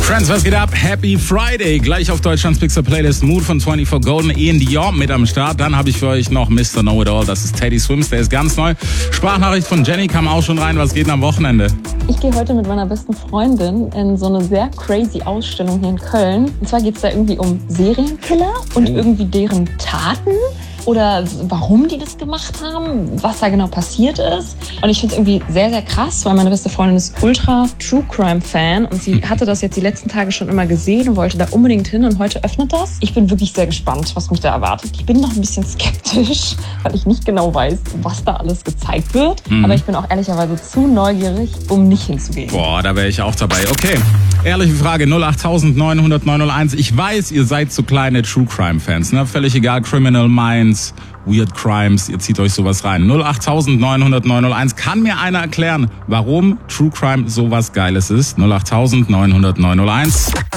Friends, was geht ab? Happy Friday. Gleich auf Deutschlands Pixel Playlist Mood von 24 Golden, Ian Dior mit am Start. Dann habe ich für euch noch Mr. Know-It-All. Das ist Teddy Swims, der ist ganz neu. Sprachnachricht von Jenny kam auch schon rein. Was geht denn am Wochenende? Ich gehe heute mit meiner besten Freundin in so eine sehr crazy Ausstellung hier in Köln. Und zwar geht es da irgendwie um Serienkiller und irgendwie deren Taten. Oder warum die das gemacht haben, was da genau passiert ist. Und ich finde es irgendwie sehr, sehr krass, weil meine beste Freundin ist ultra True Crime Fan und sie hatte das jetzt die letzten Tage schon immer gesehen und wollte da unbedingt hin und heute öffnet das. Ich bin wirklich sehr gespannt, was mich da erwartet. Ich bin noch ein bisschen skeptisch, weil ich nicht genau weiß, was da alles gezeigt wird. Aber ich bin auch ehrlicherweise zu neugierig, um nicht hinzugehen. Boah, da wäre ich auch dabei. Okay, ehrliche Frage, 08900 901. Ich weiß, ihr seid so kleine True Crime Fans, ne? Völlig egal, Criminal Minds, Weird Crimes, ihr zieht euch sowas rein. 08900 901. Kann mir einer erklären, warum True Crime sowas Geiles ist? 08900 901.